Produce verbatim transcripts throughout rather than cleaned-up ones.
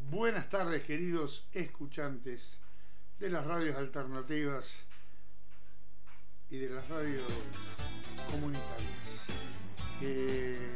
Buenas tardes, queridos escuchantes de las radios alternativas y de las radios comunitarias. Eh,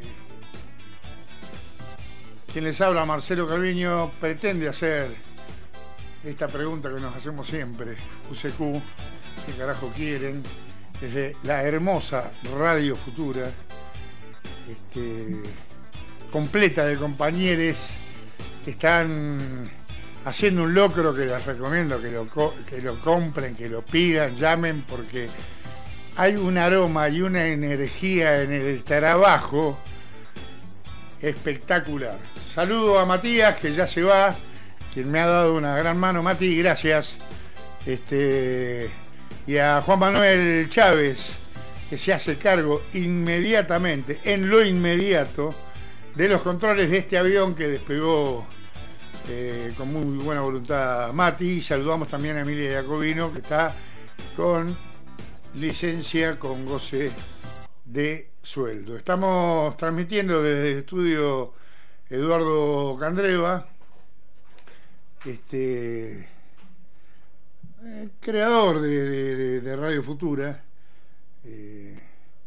quien les habla, Marcelo Calviño, pretende hacer esta pregunta que nos hacemos siempre: U C Q, ¿qué carajo quieren? Desde la hermosa Radio Futura, este, completa de compañeros que están haciendo un locro que les recomiendo que lo, que lo compren, que lo pidan, llamen, porque hay un aroma y una energía en el trabajo espectacular. Saludo a Matías, que ya se va, quien me ha dado una gran mano. Mati, gracias. Este, y a Juan Manuel Chávez, que se hace cargo inmediatamente, en lo inmediato, de los controles de este avión que despegó eh, con muy buena voluntad Mati. Saludamos también a Emilia Jacobino, que está con licencia con goce de sueldo. Estamos transmitiendo desde el estudio Eduardo Candreva, este eh, creador de, de, de Radio Futura eh,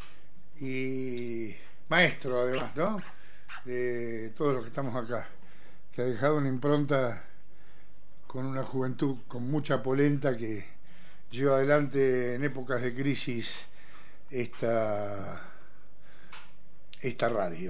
y maestro además, ¿no?, de todos los que estamos acá, que ha dejado una impronta con una juventud con mucha polenta que lleva adelante en épocas de crisis esta, esta radio.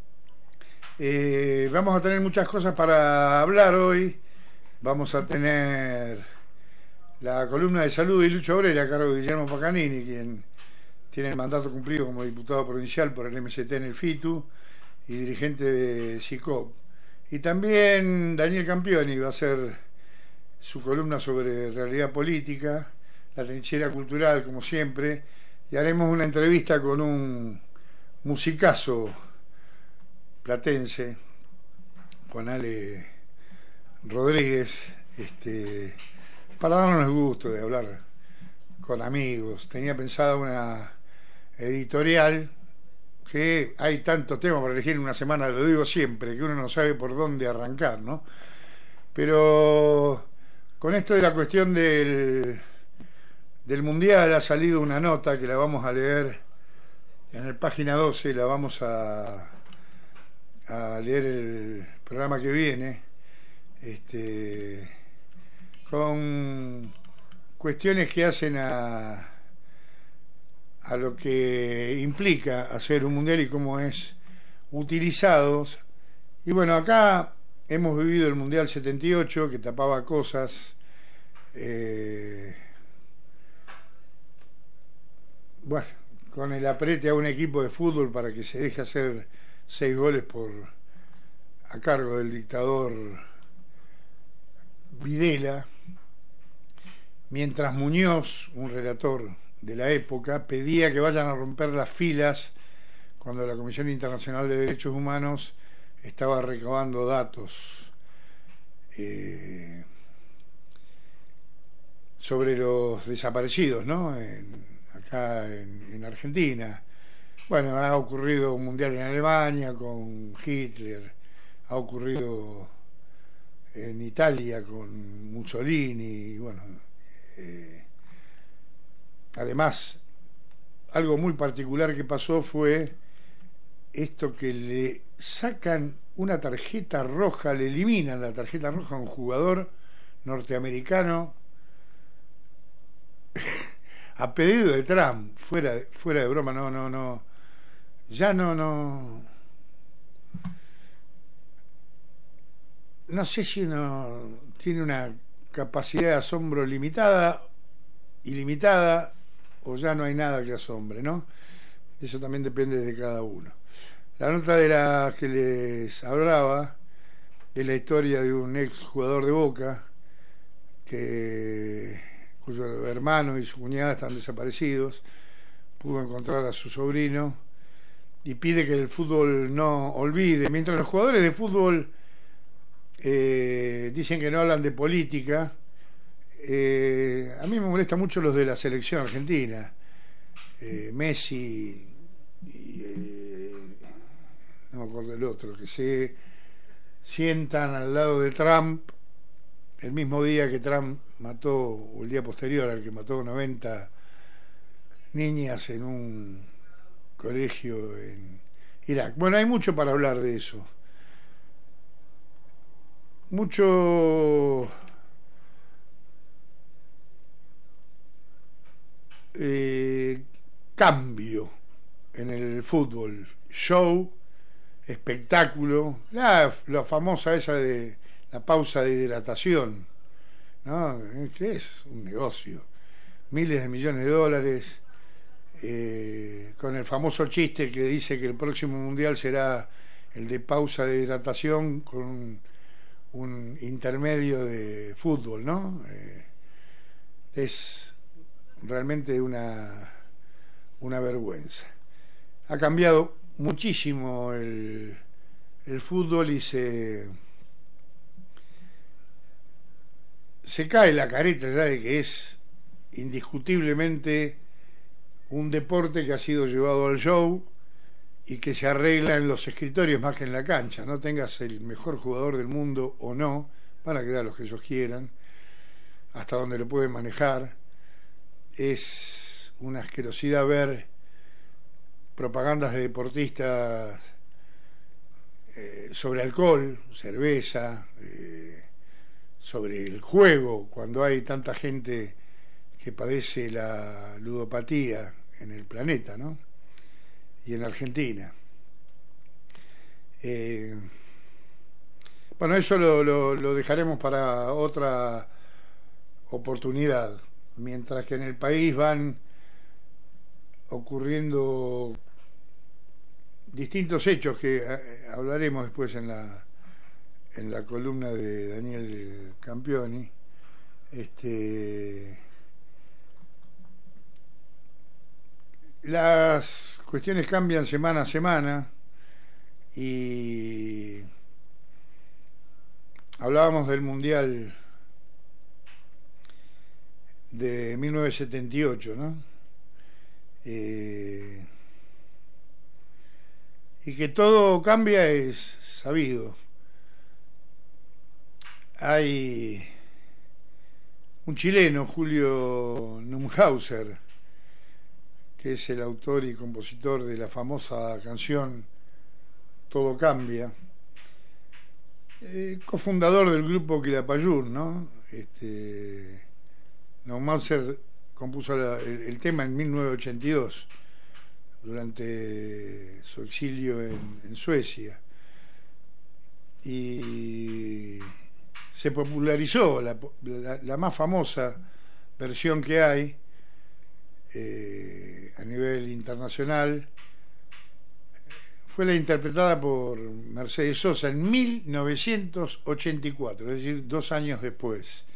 Eh, vamos a tener muchas cosas para hablar hoy. Vamos a tener la columna de salud y lucha obrera a cargo de Guillermo Pacanini, quien tiene el mandato cumplido como diputado provincial por el M S T en el FITU y dirigente de SICOP. Y también Daniel Campioni va a hacer su columna sobre realidad política, la trinchera cultural, como siempre, y haremos una entrevista con un musicazo platense, Juan Ale Rodríguez, este, para darnos el gusto de hablar con amigos. Tenía pensada una editorial, que hay tantos temas para elegir en una semana, lo digo siempre, que uno no sabe por dónde arrancar, ¿no? Pero con esto de la cuestión del, del Mundial ha salido una nota que la vamos a leer en la página doce, la vamos a, a leer el programa que viene, este, con cuestiones que hacen a a lo que implica hacer un mundial y cómo es utilizados. Y bueno, acá hemos vivido el Mundial setenta y ocho, que tapaba cosas, eh, bueno, con el aprete a un equipo de fútbol para que se deje hacer seis goles por a cargo del dictador Videla, mientras Muñoz, un relator de la época, pedía que vayan a romper las filas cuando la Comisión Internacional de Derechos Humanos estaba recabando datos eh, sobre los desaparecidos, ¿no? En, acá en, en Argentina. Bueno, ha ocurrido un mundial en Alemania con Hitler, ha ocurrido en Italia con Mussolini, y bueno, eh, además, algo muy particular que pasó fue esto, que le sacan una tarjeta roja, le eliminan la tarjeta roja a un jugador norteamericano a pedido de Trump, fuera, fuera de broma, no, no, no, ya no, no, no sé si uno tiene una capacidad de asombro limitada, ilimitada, o ya no hay nada que asombre, ¿no? Eso también depende de cada uno. La nota de la que les hablaba es la historia de un ex jugador de Boca que, cuyo hermano y su cuñada están desaparecidos. Pudo encontrar a su sobrino y pide que el fútbol no olvide. Mientras los jugadores de fútbol eh, dicen que no hablan de política, Eh, a mí me molesta mucho los de la selección argentina, eh, Messi y eh, no me acuerdo el otro, que se sientan al lado de Trump el mismo día que Trump mató, o el día posterior al que mató noventa niñas en un colegio en Irak. Bueno, hay mucho para hablar de eso. Mucho eh, cambio en el fútbol, show, espectáculo, la, la famosa esa de la pausa de hidratación, ¿no? Que es un negocio, miles de millones de dólares, eh, con el famoso chiste que dice que el próximo mundial será el de pausa de hidratación con un, un intermedio de fútbol, ¿no? Eh, es realmente una, una vergüenza. Ha cambiado muchísimo el, el fútbol y se se cae la careta ya de que es indiscutiblemente un deporte que ha sido llevado al show y que se arregla en los escritorios más que en la cancha. No tengas el mejor jugador del mundo o no, van a quedar los que ellos quieran, hasta donde lo pueden manejar. Es una asquerosidad ver propagandas de deportistas eh, sobre alcohol, cerveza, eh, sobre el juego, cuando hay tanta gente que padece la ludopatía en el planeta, ¿no? Y en Argentina. Eh, bueno, eso lo, lo, lo dejaremos para otra oportunidad, mientras que en el país van ocurriendo distintos hechos que eh, hablaremos después en la en la columna de Daniel Campioni. Este, las cuestiones cambian semana a semana y hablábamos del Mundial de mil novecientos setenta y ocho, ¿no? Eh, y que todo cambia es sabido. Hay un chileno, Julio Neumhauser, que es el autor y compositor de la famosa canción Todo Cambia, eh, cofundador del grupo Quilapayún, ¿no? Este, Neumhauser compuso la, el, el tema en mil novecientos ochenta y dos, durante su exilio en, en Suecia, y se popularizó la, la, la más famosa versión que hay eh, a nivel internacional. Fue la interpretada por Mercedes Sosa en mil novecientos ochenta y cuatro, es decir, dos años después.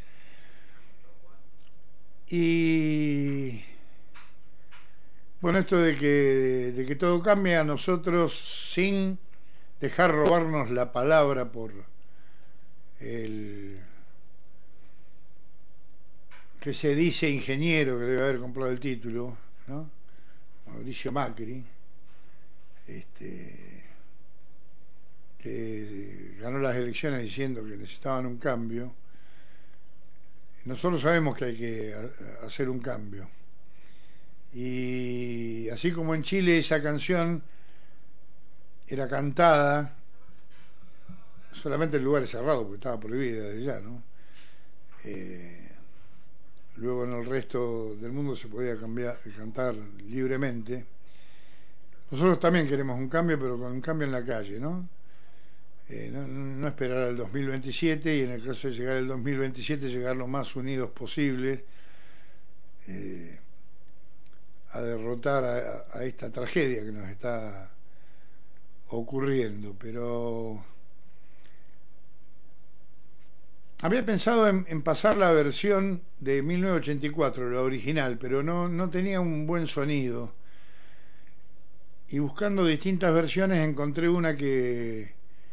Y bueno, esto de que, de que todo cambia, a nosotros, sin dejar robarnos la palabra por el que se dice ingeniero que debe haber comprado el título, ¿no? Mauricio Macri, este, que ganó las elecciones diciendo que necesitaban un cambio. Nosotros sabemos que hay que hacer un cambio, y así como en Chile esa canción era cantada solamente en lugares cerrados porque estaba prohibida desde ya, ¿no? Eh, luego en el resto del mundo se podía cambiar, cantar libremente. Nosotros también queremos un cambio, pero con un cambio en la calle, ¿no? Eh, no, no esperar al dos mil veintisiete, y en el caso de llegar al dos mil veintisiete llegar lo más unidos posible eh, a derrotar a, a esta tragedia que nos está ocurriendo. Pero había pensado en, en pasar la versión de mil novecientos ochenta y cuatro, la original, pero no, no tenía un buen sonido, y buscando distintas versiones encontré una que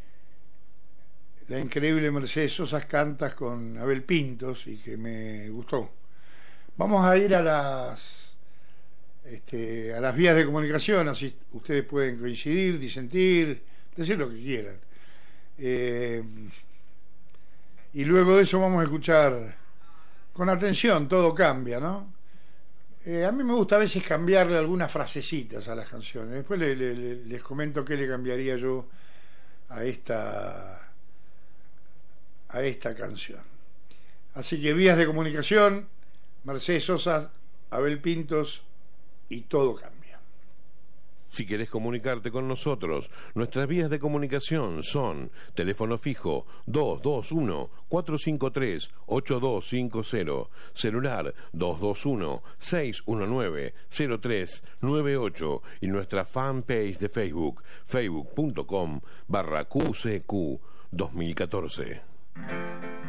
la increíble Mercedes Sosa canta con Abel Pintos y que me gustó. Vamos a ir a las este, a las vías de comunicación, así ustedes pueden coincidir, disentir, decir lo que quieran. Eh, y luego de eso vamos a escuchar con atención Todo Cambia, ¿no? Eh, a mí me gusta a veces cambiarle algunas frasecitas a las canciones. Después le, le, le, les comento qué le cambiaría yo a esta a esta canción. Así que vías de comunicación: Mercedes Sosa, Abel Pintos y Todo Cambia. Si querés comunicarte con nosotros, nuestras vías de comunicación son teléfono fijo dos dos uno, cuatro cinco tres, ocho dos cinco cero, celular dos dos uno, seis uno nueve, cero tres nueve ocho y nuestra fanpage de Facebook, facebook punto com barra Q C Q dos mil catorce.